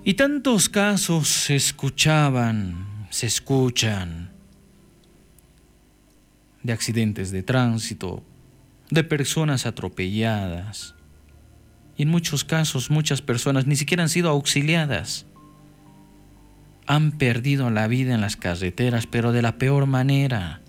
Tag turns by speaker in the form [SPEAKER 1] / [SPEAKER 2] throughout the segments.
[SPEAKER 1] Y tantos casos se escuchan de accidentes de tránsito, de personas atropelladas. Y en muchos casos muchas personas ni siquiera han sido auxiliadas. Han perdido la vida en las carreteras, pero de la peor manera.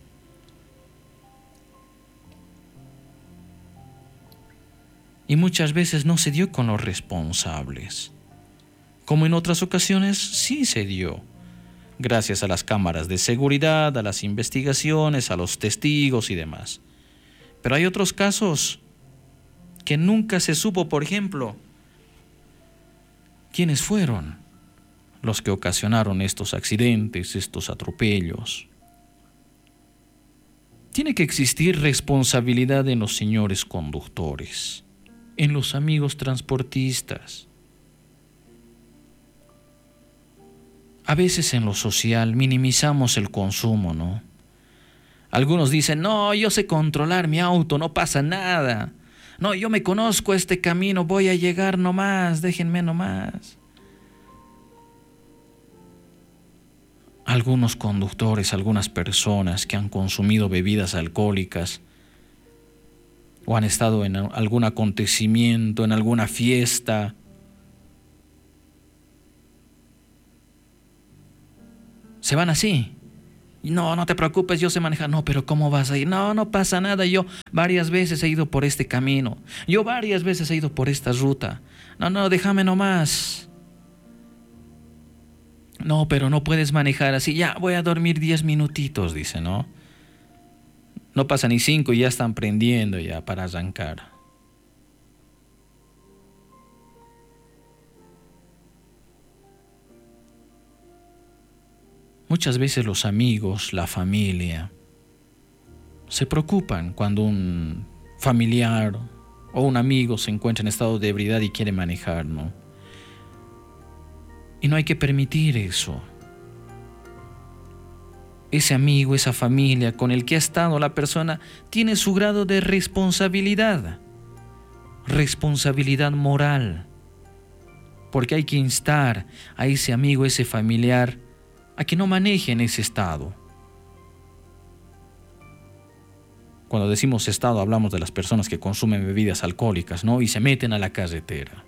[SPEAKER 1] Y muchas veces no se dio con los responsables. Como en otras ocasiones sí se dio. Gracias a las cámaras de seguridad, a las investigaciones, a los testigos y demás. Pero hay otros casos que nunca se supo, por ejemplo, quiénes fueron los que ocasionaron estos accidentes, estos atropellos. Tiene que existir responsabilidad en los señores conductores, en los amigos transportistas. A veces en lo social minimizamos el consumo, ¿no? Algunos dicen, no, yo sé controlar mi auto, no pasa nada. No, yo me conozco este camino, voy a llegar nomás, déjenme nomás. Algunos conductores, algunas personas que han consumido bebidas alcohólicas o han estado en algún acontecimiento, en alguna fiesta, se van así. No, no te preocupes, yo sé manejar. No, pero ¿cómo vas a ir? No, no pasa nada. Yo varias veces he ido por este camino. Yo varias veces he ido por esta ruta. No, déjame nomás. No, pero no puedes manejar así. Ya, voy a dormir 10 minutitos, dice, ¿no? No pasa ni 5 y ya están prendiendo ya para arrancar. Muchas veces los amigos, la familia, se preocupan cuando un familiar o un amigo se encuentra en estado de ebriedad y quiere manejar, ¿no? Y no hay que permitir eso. Ese amigo, esa familia con el que ha estado la persona, tiene su grado de responsabilidad moral, porque hay que instar a ese amigo, ese familiar, a que no maneje en ese estado. Cuando decimos estado, hablamos de las personas que consumen bebidas alcohólicas, ¿no? Y se meten a la carretera.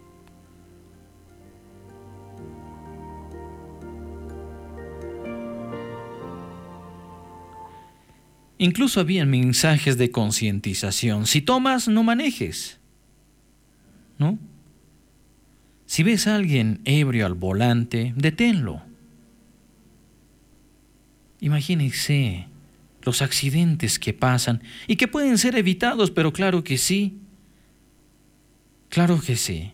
[SPEAKER 1] Incluso había mensajes de concientización. Si tomas, no manejes, ¿no? Si ves a alguien ebrio al volante, deténlo. Imagínense los accidentes que pasan y que pueden ser evitados, pero claro que sí. Claro que sí.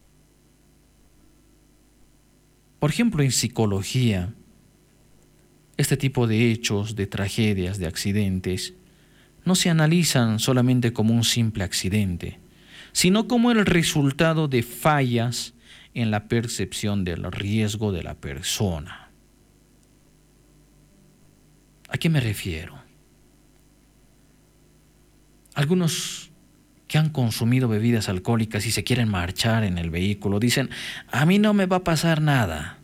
[SPEAKER 1] Por ejemplo, en psicología, este tipo de hechos, de tragedias, de accidentes, no se analizan solamente como un simple accidente, sino como el resultado de fallas en la percepción del riesgo de la persona. ¿A qué me refiero? Algunos que han consumido bebidas alcohólicas y se quieren marchar en el vehículo dicen, a mí no me va a pasar nada.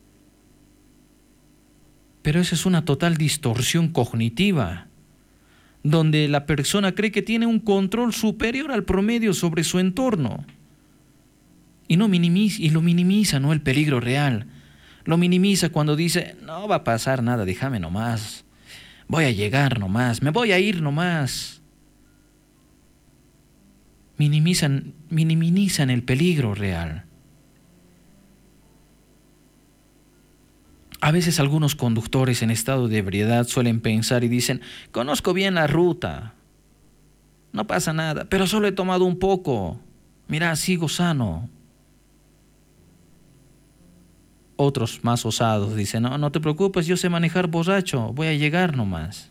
[SPEAKER 1] Pero esa es una total distorsión cognitiva, donde la persona cree que tiene un control superior al promedio sobre su entorno. Y lo minimiza, ¿no? El peligro real. Lo minimiza cuando dice, no va a pasar nada, déjame nomás. Voy a llegar nomás, me voy a ir nomás. Minimizan el peligro real. A veces algunos conductores en estado de ebriedad suelen pensar y dicen, conozco bien la ruta, no pasa nada, pero solo he tomado un poco, mira, sigo sano. Otros más osados dicen, no te preocupes, yo sé manejar borracho, voy a llegar nomás.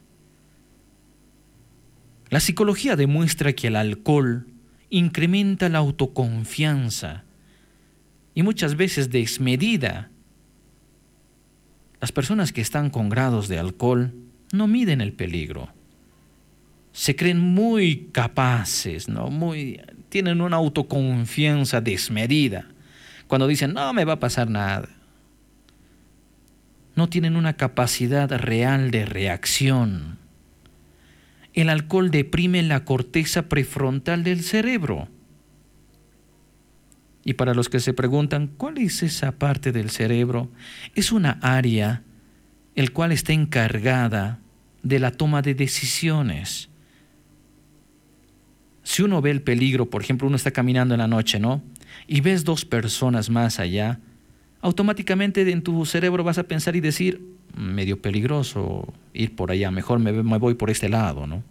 [SPEAKER 1] La psicología demuestra que el alcohol incrementa la autoconfianza y muchas veces desmedida. Las personas que están con grados de alcohol no miden el peligro. Se creen muy capaces, ¿no? Tienen una autoconfianza desmedida. Cuando dicen, no me va a pasar nada. No tienen una capacidad real de reacción. El alcohol deprime la corteza prefrontal del cerebro. Y para los que se preguntan, ¿cuál es esa parte del cerebro? Es una área el cual está encargada de la toma de decisiones. Si uno ve el peligro, por ejemplo, uno está caminando en la noche, ¿no? Y ves dos personas más allá, automáticamente en tu cerebro vas a pensar y decir, medio peligroso ir por allá, mejor me voy por este lado, ¿no?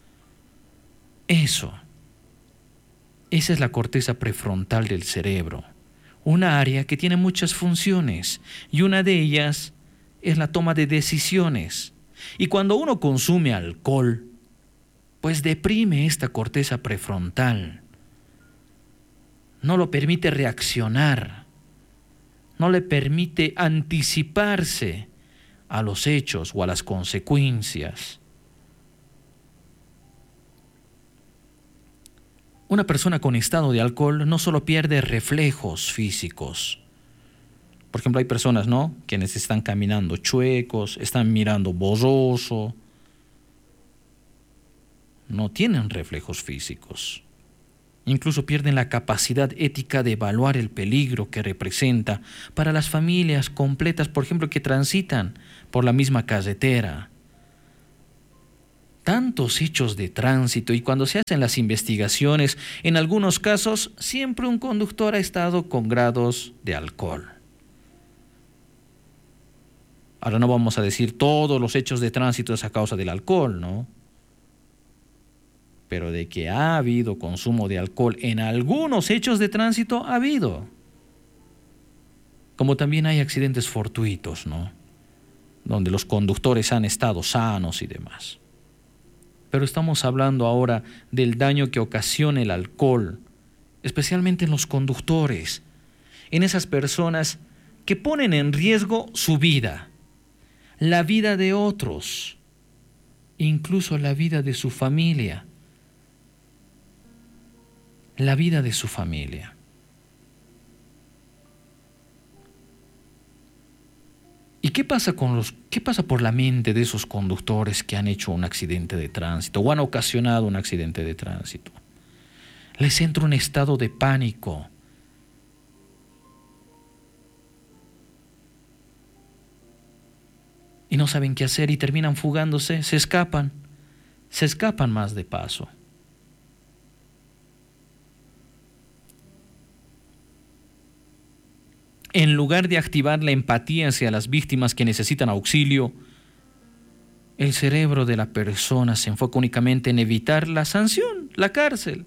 [SPEAKER 1] Esa es la corteza prefrontal del cerebro, una área que tiene muchas funciones y una de ellas es la toma de decisiones. Y cuando uno consume alcohol, pues deprime esta corteza prefrontal, no lo permite reaccionar, no le permite anticiparse a los hechos o a las consecuencias. Una persona con estado de alcohol no solo pierde reflejos físicos. Por ejemplo, hay personas, ¿no?, quienes están caminando chuecos, están mirando borroso, no tienen reflejos físicos. Incluso pierden la capacidad ética de evaluar el peligro que representa para las familias completas, por ejemplo, que transitan por la misma carretera. Tantos hechos de tránsito y cuando se hacen las investigaciones, en algunos casos siempre un conductor ha estado con grados de alcohol. Ahora no vamos a decir todos los hechos de tránsito es a causa del alcohol, ¿no? Pero de que ha habido consumo de alcohol en algunos hechos de tránsito, ha habido. Como también hay accidentes fortuitos, ¿no?, donde los conductores han estado sanos y demás. Pero estamos hablando ahora del daño que ocasiona el alcohol, especialmente en los conductores, en esas personas que ponen en riesgo su vida, la vida de otros, incluso la vida de su familia. La vida de su familia. ¿Y qué pasa por la mente de esos conductores que han hecho un accidente de tránsito o han ocasionado un accidente de tránsito? Les entra un estado de pánico. Y no saben qué hacer y terminan fugándose, se escapan más de paso. En lugar de activar la empatía hacia las víctimas que necesitan auxilio, el cerebro de la persona se enfoca únicamente en evitar la sanción, la cárcel.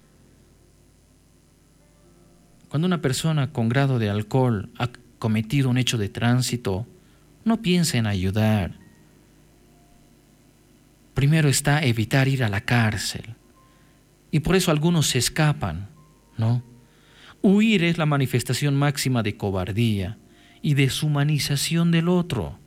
[SPEAKER 1] Cuando una persona con grado de alcohol ha cometido un hecho de tránsito, no piensa en ayudar. Primero está evitar ir a la cárcel. Y por eso algunos se escapan, ¿no? Huir es la manifestación máxima de cobardía y deshumanización del otro.